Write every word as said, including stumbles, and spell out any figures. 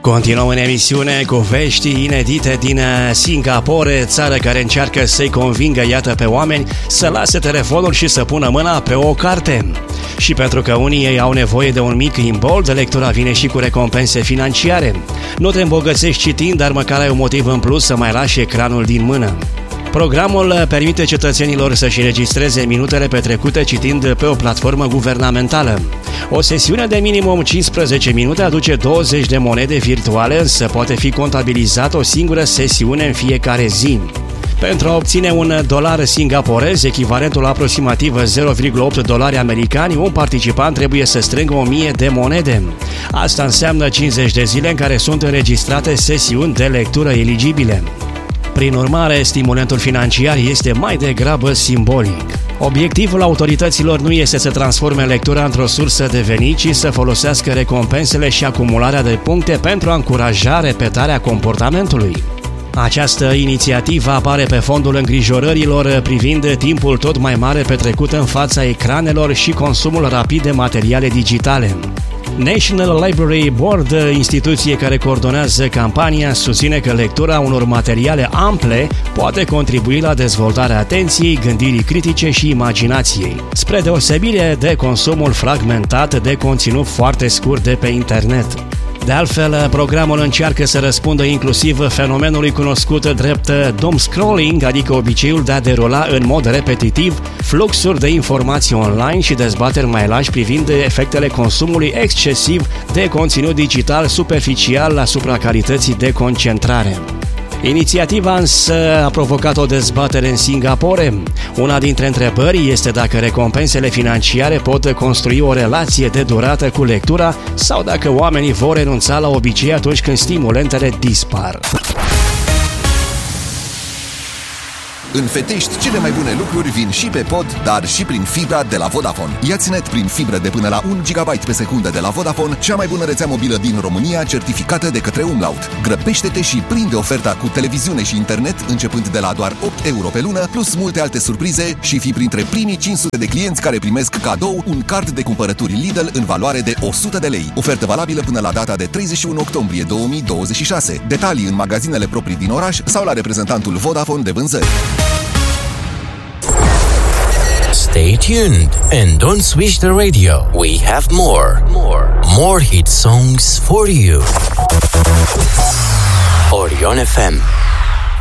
Continuăm în emisiune cu vești inedite din Singapore, țară care încearcă să-i convingă, iată, pe oameni să lase telefonul și să pună mâna pe o carte. Și pentru că unii ei au nevoie de un mic imbold, lectura vine și cu recompense financiare. Nu te îmbogățești citind, dar măcar ai un motiv în plus să mai lași ecranul din mână. Programul permite cetățenilor să-și înregistreze minutele petrecute citind pe o platformă guvernamentală. O sesiune de minimum cincisprezece minute aduce douăzeci de monede virtuale, însă poate fi contabilizată o singură sesiune în fiecare zi. Pentru a obține un dolar singaporez, echivalentul aproximativ zero virgulă opt dolari americani, un participant trebuie să strângă o mie de monede. Asta înseamnă cincizeci de zile în care sunt înregistrate sesiuni de lectură eligibile. Prin urmare, stimulentul financiar este mai degrabă simbolic. Obiectivul autorităților nu este să transforme lectura într-o sursă de venit, ci să folosească recompensele și acumularea de puncte pentru a încuraja repetarea comportamentului. Această inițiativă apare pe fondul îngrijorărilor privind timpul tot mai mare petrecut în fața ecranelor și consumul rapid de materiale digitale. National Library Board, instituție care coordonează campania, susține că lectura unor materiale ample poate contribui la dezvoltarea atenției, gândirii critice și imaginației, spre deosebire de consumul fragmentat de conținut foarte scurt de pe internet. De altfel, programul încearcă să răspundă inclusiv fenomenului cunoscut drept doom scrolling, adică obiceiul de a derula în mod repetitiv fluxuri de informații online și dezbateri mai largi privind efectele consumului excesiv de conținut digital superficial asupra calității de concentrare. Inițiativa însă a provocat o dezbatere în Singapore. Una dintre întrebări este dacă recompensele financiare pot construi o relație de durată cu lectura sau dacă oamenii vor renunța la obicei atunci când stimulentele dispar. În Fetești, cele mai bune lucruri vin și pe pod, dar și prin fibra de la Vodafone. Ia-ți net prin fibră de până la un gigabyte pe secundă de la Vodafone, cea mai bună rețea mobilă din România, certificată de către Umlaut. Grăbește-te și prinde oferta cu televiziune și internet începând de la doar opt euro pe lună, plus multe alte surprize și fii printre primii cinci sute de clienți care primesc cadou un card de cumpărături Lidl în valoare de o sută de lei. Ofertă valabilă până la data de treizeci și unu octombrie două mii douăzeci și șase. Detalii în magazinele proprii din oraș sau la reprezentantul Vodafone de vânzări. Stay tuned and don't switch the radio. We have more, more, more hit songs for you. Orion F M.